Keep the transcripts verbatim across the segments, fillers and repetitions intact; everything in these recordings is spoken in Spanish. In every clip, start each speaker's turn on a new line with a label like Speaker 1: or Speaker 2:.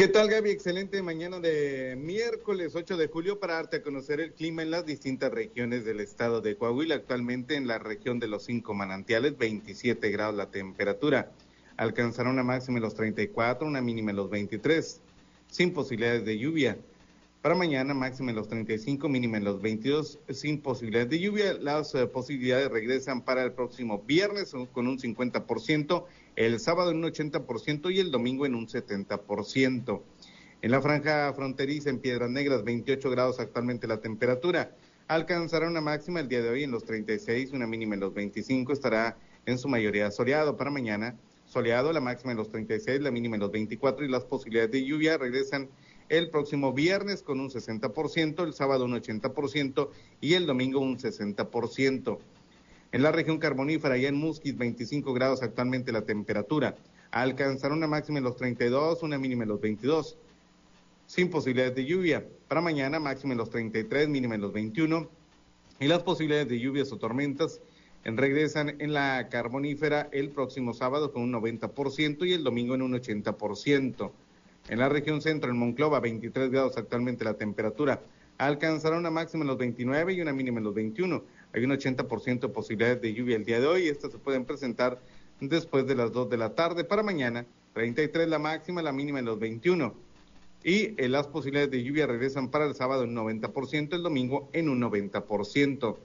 Speaker 1: ¿Qué tal, Gaby? Excelente mañana de miércoles ocho de julio para darte a conocer el clima en las distintas regiones del estado de Coahuila. Actualmente en la región de los cinco manantiales, veintisiete grados la temperatura. Alcanzará una máxima en los treinta y cuatro, una mínima en los veintitrés, sin posibilidades de lluvia. Para mañana máxima en los treinta y cinco, mínima en los veintidós, sin posibilidades de lluvia. Las uh, posibilidades regresan para el próximo viernes con un cincuenta por ciento, el sábado en un ochenta por ciento y el domingo en un setenta por ciento. En la franja fronteriza en Piedras Negras, veintiocho grados actualmente la temperatura. Alcanzará una máxima el día de hoy en los treinta y seis, una mínima en los veinticinco, estará en su mayoría soleado. Para mañana, soleado, la máxima en los treinta y seis, la mínima en los veinticuatro y las posibilidades de lluvia regresan el próximo viernes con un sesenta por ciento, el sábado un ochenta por ciento y el domingo un sesenta por ciento. En la región carbonífera, allá en Musquis, veinticinco grados actualmente la temperatura. Alcanzará una máxima en los treinta y dos, una mínima en los veintidós, sin posibilidades de lluvia. Para mañana, máxima en los treinta y tres, mínima en los veintiuno, y las posibilidades de lluvias o tormentas regresan en la carbonífera el próximo sábado con un noventa por ciento y el domingo en un ochenta por ciento. En la región centro, en Monclova, veintitrés grados actualmente la temperatura. Alcanzará una máxima en los veintinueve y una mínima en los veintiuno. Hay un ochenta por ciento de posibilidades de lluvia el día de hoy y estas se pueden presentar después de las dos de la tarde. Para mañana, treinta y tres la máxima, la mínima en los veintiuno. Y eh, las posibilidades de lluvia regresan para el sábado en un noventa por ciento, el domingo en un noventa por ciento.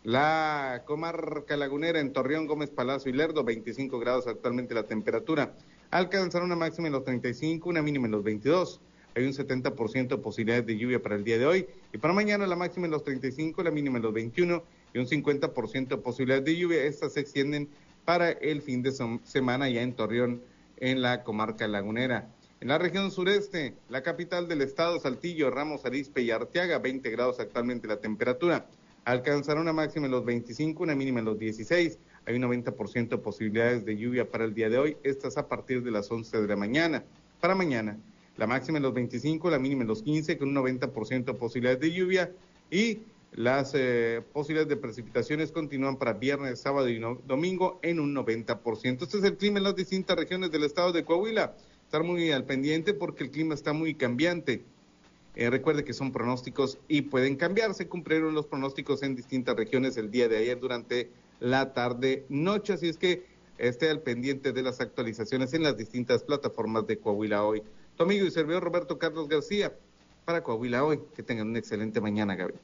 Speaker 1: La comarca lagunera en Torreón, Gómez Palacio y Lerdo, veinticinco grados actualmente la temperatura. Alcanzará una máxima en los treinta y cinco, una mínima en los veintidós. Hay un setenta por ciento de posibilidades de lluvia para el día de hoy. Y para mañana la máxima en los treinta y cinco, la mínima en los veintiuno y un cincuenta por ciento de posibilidades de lluvia. Estas se extienden para el fin de semana ya en Torreón, en la comarca lagunera. En la región sureste, la capital del estado, Saltillo, Ramos Arizpe y Arteaga, veinte grados actualmente la temperatura. Alcanzará una máxima en los veinticinco, una mínima en los dieciséis. Hay un noventa por ciento de posibilidades de lluvia para el día de hoy, estas a partir de las once de la mañana. Para mañana, la máxima en los veinticinco, la mínima en los quince, con un noventa por ciento de posibilidades de lluvia, y las eh, posibilidades de precipitaciones continúan para viernes, sábado y no, domingo en un noventa por ciento. Este es el clima en las distintas regiones del estado de Coahuila. Estar muy al pendiente porque el clima está muy cambiante. Eh, recuerde que son pronósticos y pueden cambiar. Se cumplieron los pronósticos en distintas regiones el día de ayer durante la tarde-noche, así es que esté al pendiente de las actualizaciones en las distintas plataformas de Coahuila Hoy. Tu amigo y servidor Roberto Carlos García, para Coahuila Hoy. Que tengan una excelente mañana, Gaby.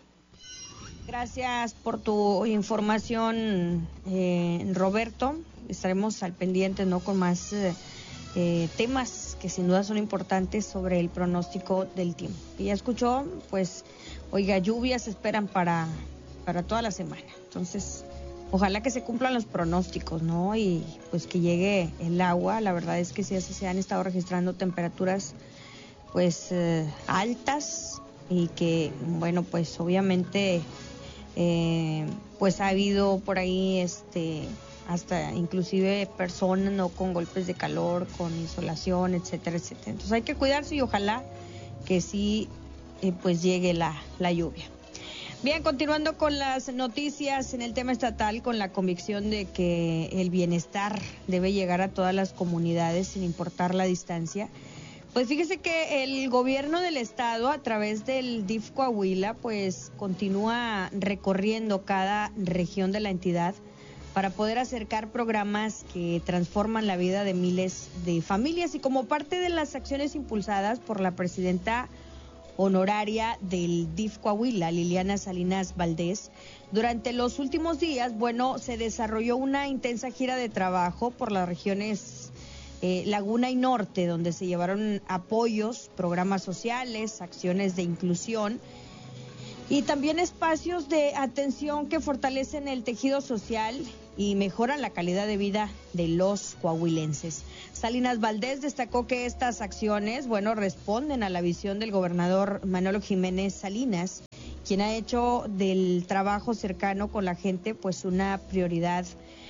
Speaker 2: Gracias por tu información, eh, Roberto. Estaremos al pendiente, ¿no?, con más eh, eh, temas que sin duda son importantes sobre el pronóstico del tiempo. Y ya escuchó, pues, oiga, lluvias se esperan para, para toda la semana. Entonces, ojalá que se cumplan los pronósticos, ¿no? Y pues que llegue el agua. La verdad es que sí, se han estado registrando temperaturas, pues, eh, altas y que, bueno, pues, obviamente, eh, pues, ha habido por ahí, este... hasta inclusive personas, ¿no?, con golpes de calor, con insolación, etcétera, etcétera. Entonces hay que cuidarse y ojalá que sí, eh, pues llegue la, la lluvia. Bien, continuando con las noticias en el tema estatal, con la convicción de que el bienestar debe llegar a todas las comunidades sin importar la distancia. Pues fíjese que el gobierno del estado, a través del D I F Coahuila, pues continúa recorriendo cada región de la entidad para poder acercar programas que transforman la vida de miles de familias, y como parte de las acciones impulsadas por la presidenta honoraria del D I F Coahuila, Liliana Salinas Valdés, durante los últimos días, bueno, se desarrolló una intensa gira de trabajo por las regiones eh, Laguna y Norte, donde se llevaron apoyos, programas sociales, acciones de inclusión y también espacios de atención que fortalecen el tejido social y mejoran la calidad de vida de los coahuilenses. Salinas Valdés destacó que estas acciones, bueno, responden a la visión del gobernador Manolo Jiménez Salinas, quien ha hecho del trabajo cercano con la gente, pues, una prioridad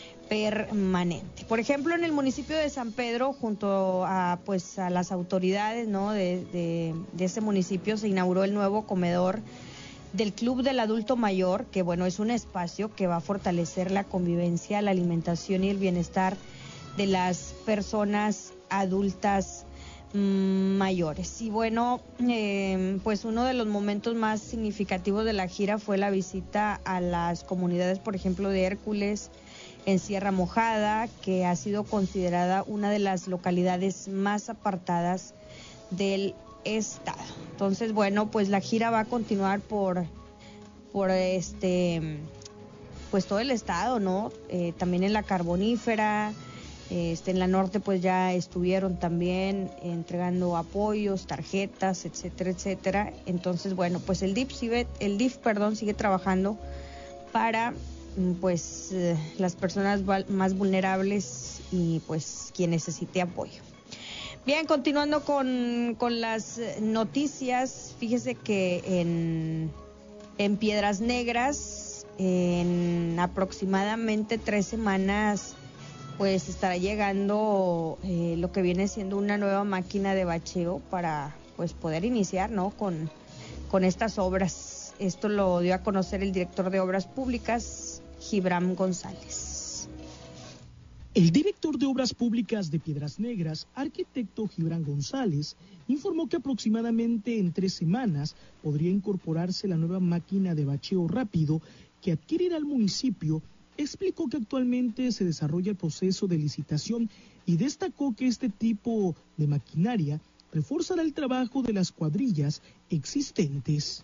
Speaker 2: permanente. Por ejemplo, en el municipio de San Pedro, junto a, pues, a las autoridades, ¿no?, de, de, de ese municipio, se inauguró el nuevo comedor del Club del Adulto Mayor, que, bueno, es un espacio que va a fortalecer la convivencia, la alimentación y el bienestar de las personas adultas mayores. Y bueno, eh, pues uno de los momentos más significativos de la gira fue la visita a las comunidades, por ejemplo, de Hércules, en Sierra Mojada, que ha sido considerada una de las localidades más apartadas del estado. Entonces, bueno, pues la gira va a continuar por, por este, pues todo el estado, ¿no? Eh, también en la Carbonífera. Este, en la norte pues ya estuvieron también entregando apoyos, tarjetas, etcétera, etcétera. Entonces, bueno, pues el D I F sigue, el D I F, perdón, sigue trabajando para pues eh, las personas más vulnerables y pues quien necesite apoyo. Bien, continuando con, con las noticias, fíjese que en, en Piedras Negras, en aproximadamente tres semanas, pues estará llegando eh, lo que viene siendo una nueva máquina de bacheo para pues poder iniciar, ¿no? con, con estas obras. Esto lo dio a conocer el director de Obras Públicas, Gibran González.
Speaker 3: El director de Obras Públicas de Piedras Negras, arquitecto Gibran González, informó que aproximadamente en tres semanas podría incorporarse la nueva máquina de bacheo rápido que adquirirá el municipio. Explicó que actualmente se desarrolla el proceso de licitación y destacó que este tipo de maquinaria reforzará el trabajo de las cuadrillas existentes.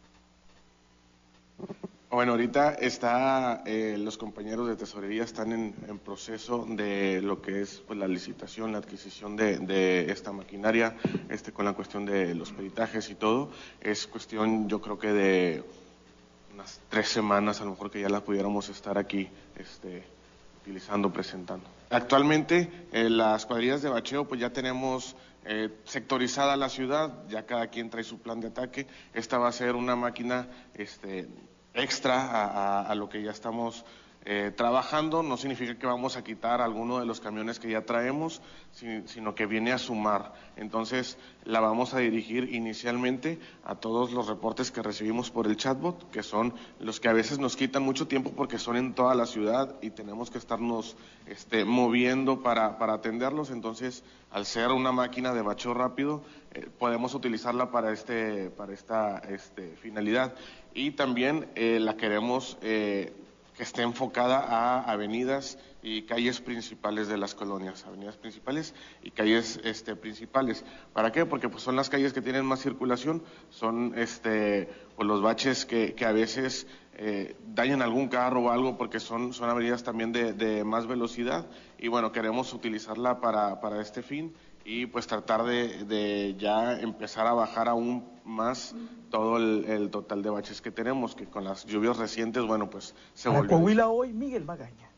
Speaker 4: Bueno, ahorita está, eh, los compañeros de tesorería están en, en proceso de lo que es pues, la licitación, la adquisición de, de esta maquinaria, este, con la cuestión de los peritajes y todo. Es cuestión, yo creo que de unas tres semanas, a lo mejor que ya la pudiéramos estar aquí este, utilizando, presentando. Actualmente, eh, las cuadrillas de bacheo, pues ya tenemos eh, sectorizada la ciudad, ya cada quien trae su plan de ataque. Esta va a ser una máquina este, extra a, a, a lo que ya estamos eh, trabajando. No significa que vamos a quitar alguno de los camiones que ya traemos, sino que viene a sumar. Entonces la vamos a dirigir inicialmente a todos los reportes que recibimos por el chatbot, que son los que a veces nos quitan mucho tiempo porque son en toda la ciudad y tenemos que estarnos este, moviendo para, para atenderlos. Entonces, al ser una máquina de bacheo rápido, eh, podemos utilizarla para, este, para esta este, finalidad. Y también eh, la queremos eh, que esté enfocada a avenidas y calles principales de las colonias, avenidas principales y calles este, principales. ¿Para qué? Porque pues, son las calles que tienen más circulación, son este, pues, los baches que, que a veces eh, dañan algún carro o algo, porque son, son avenidas también de, de más velocidad, y bueno, queremos utilizarla para, para este fin y pues tratar de, de ya empezar a bajar aún más todo el, el total de baches que tenemos, que con las lluvias recientes, bueno, pues se volvió.
Speaker 3: Para Coahuila hoy, Miguel Magaña.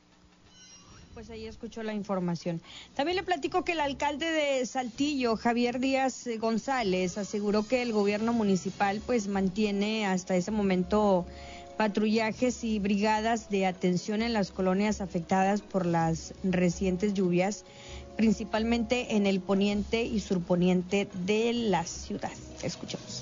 Speaker 2: Pues ahí escuchó la información. También le platico que el alcalde de Saltillo, Javier Díaz González, aseguró que el gobierno municipal pues mantiene hasta ese momento patrullajes y brigadas de atención en las colonias afectadas por las recientes lluvias, principalmente en el poniente y surponiente de la ciudad. Escuchemos.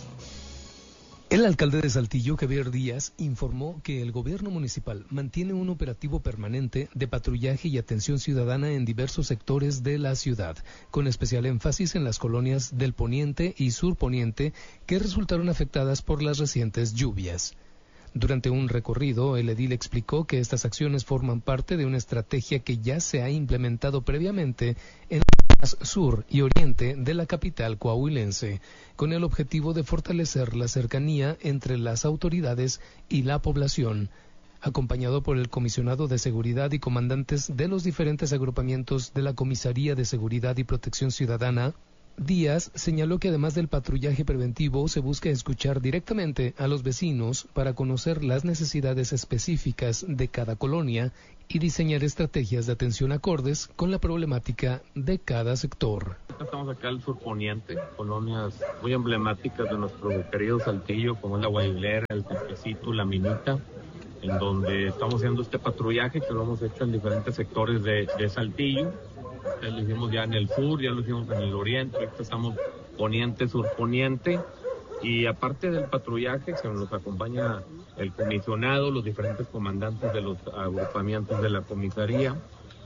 Speaker 5: El alcalde de Saltillo, Javier Díaz, informó que el gobierno municipal mantiene un operativo permanente de patrullaje y atención ciudadana en diversos sectores de la ciudad, con especial énfasis en las colonias del poniente y surponiente que resultaron afectadas por las recientes lluvias. Durante un recorrido, el edil explicó que estas acciones forman parte de una estrategia que ya se ha implementado previamente en las sur y oriente de la capital coahuilense, con el objetivo de fortalecer la cercanía entre las autoridades y la población. Acompañado por el comisionado de seguridad y comandantes de los diferentes agrupamientos de la Comisaría de Seguridad y Protección Ciudadana, Díaz señaló que además del patrullaje preventivo se busca escuchar directamente a los vecinos para conocer las necesidades específicas de cada colonia y diseñar estrategias de atención acordes con la problemática de cada sector.
Speaker 6: Estamos acá al surponiente, colonias muy emblemáticas de nuestro querido Saltillo, como es la Guayiblera, el Tempecito, la Minita, en donde estamos haciendo este patrullaje que lo hemos hecho en diferentes sectores de, de Saltillo. Ya lo hicimos ya en el sur, ya lo hicimos en el oriente, ahorita estamos poniente, surponiente, y aparte del patrullaje que nos acompaña el comisionado, los diferentes comandantes de los agrupamientos de la comisaría,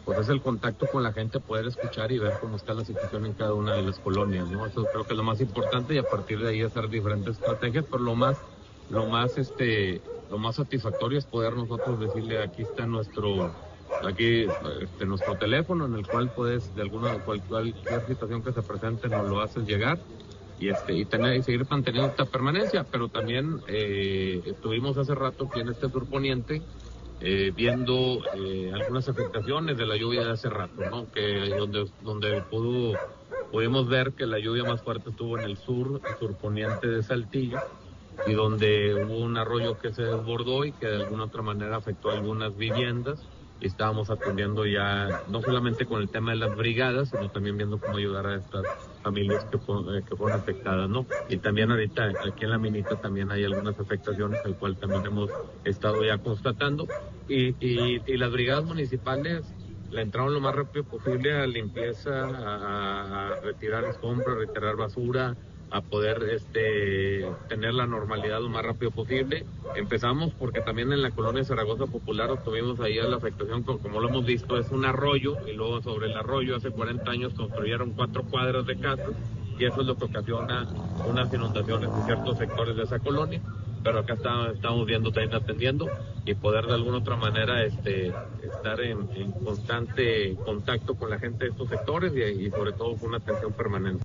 Speaker 6: pues es el contacto con la gente, poder escuchar y ver cómo está la situación en cada una de las colonias, ¿no? Eso creo que es lo más importante, y a partir de ahí hacer diferentes estrategias, pero lo más, lo más, este, lo más satisfactorio es poder nosotros decirle, aquí está nuestro, aquí, este, nuestro teléfono, en el cual puedes, de alguna, cual, cualquier situación que se presente, nos lo haces llegar, y este, y tener, y seguir manteniendo esta permanencia. Pero también, eh, estuvimos hace rato aquí en este surponiente, Eh, viendo eh, algunas afectaciones de la lluvia de hace rato, ¿no? Que donde donde pudo pudimos ver que la lluvia más fuerte estuvo en el sur, el surponiente de Saltillo, y donde hubo un arroyo que se desbordó y que de alguna otra manera afectó a algunas viviendas. Y estábamos atendiendo ya no solamente con el tema de las brigadas, sino también viendo cómo ayudar a estas familias que fueron, eh, que fueron afectadas, ¿no? Y también ahorita aquí en la minita también hay algunas afectaciones, al cual también hemos estado ya constatando. Y, y, y las brigadas municipales le entraron lo más rápido posible a limpieza, a, a retirar escombros, a retirar basura, a poder este tener la normalidad lo más rápido posible. Empezamos porque también en la colonia Zaragoza Popular tuvimos ahí la afectación, como lo hemos visto, es un arroyo, y luego sobre el arroyo hace cuarenta años construyeron cuatro cuadras de casas, y eso es lo que ocasiona unas inundaciones en ciertos sectores de esa colonia. Pero acá está, estamos viendo, también atendiendo, y poder de alguna otra manera este estar en, en constante contacto con la gente de estos sectores, y, y sobre todo con una atención permanente.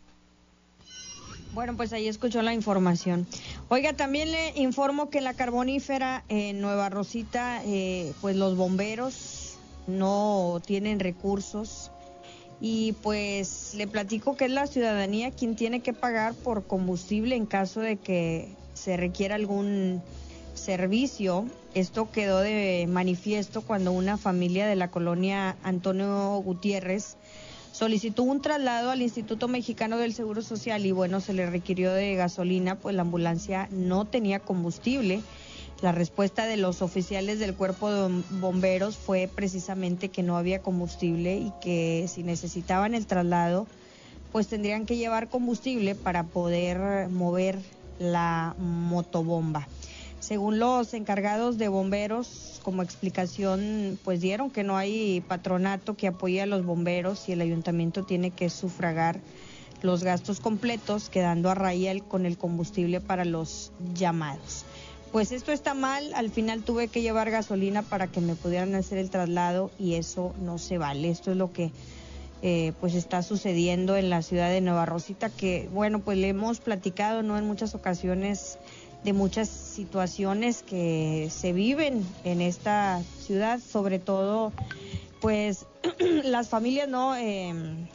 Speaker 2: Bueno, pues ahí escuchó la información. Oiga, también le informo que en la carbonífera en Nueva Rosita, eh, pues los bomberos no tienen recursos, y pues le platico que es la ciudadanía quien tiene que pagar por combustible en caso de que se requiera algún servicio. Esto quedó de manifiesto cuando una familia de la colonia Antonio Gutiérrez solicitó un traslado al Instituto Mexicano del Seguro Social, y bueno, se le requirió de gasolina, pues la ambulancia no tenía combustible. La respuesta de los oficiales del cuerpo de bomberos fue precisamente que no había combustible, y que si necesitaban el traslado, pues tendrían que llevar combustible para poder mover la motobomba. Según los encargados de bomberos, como explicación, pues dieron que no hay patronato que apoye a los bomberos, y el ayuntamiento tiene que sufragar los gastos completos, quedando a raya con el combustible para los llamados. Pues esto está mal. Al final tuve que llevar gasolina para que me pudieran hacer el traslado, y eso no se vale. Esto es lo que eh, pues está sucediendo en la ciudad de Nueva Rosita, que bueno, pues le hemos platicado, ¿no?, en muchas ocasiones, de muchas situaciones que se viven en esta ciudad, sobre todo pues las familias no eh,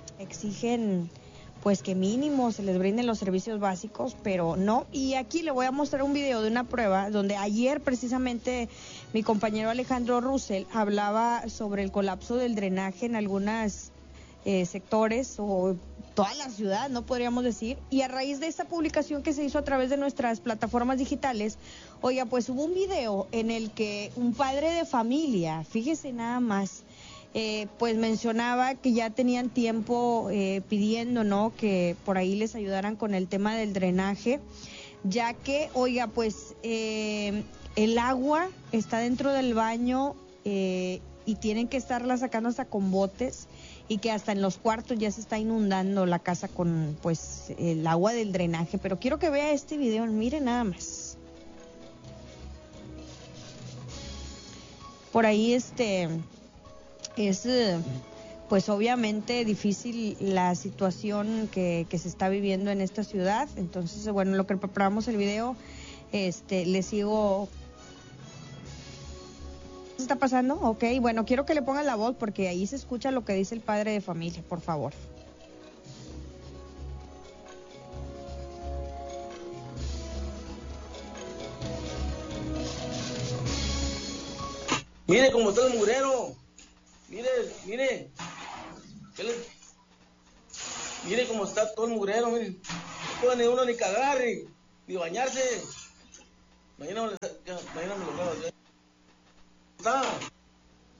Speaker 2: exigen pues que mínimo se les brinden los servicios básicos, pero no. Y aquí le voy a mostrar un video de una prueba donde ayer precisamente mi compañero Alejandro Russell hablaba sobre el colapso del drenaje en algunos eh, sectores, o toda la ciudad, no podríamos decir, y a raíz de esta publicación que se hizo a través de nuestras plataformas digitales, oiga, pues hubo un video en el que un padre de familia, fíjese nada más, eh, pues mencionaba que ya tenían tiempo eh, pidiendo, ¿no?, que por ahí les ayudaran con el tema del drenaje, ya que, oiga, pues eh, el agua está dentro del baño eh, y tienen que estarla sacando hasta con botes, y que hasta en los cuartos ya se está inundando la casa con pues el agua del drenaje. Pero quiero que vea este video, miren nada más. Por ahí este es pues obviamente difícil la situación que, que se está viviendo en esta ciudad. Entonces, bueno, lo que preparamos el video, este les sigo. ¿Qué está pasando? Ok, bueno, quiero que le pongan la voz porque ahí se escucha lo que dice el padre de familia, por favor.
Speaker 7: Mire cómo está el murero. Mire, mire. Le... Mire cómo está todo el murero, mire. No puede ni uno ni cagar, ni, ni bañarse. Mañana me, ya, mañana me lo voy a hacer. Está.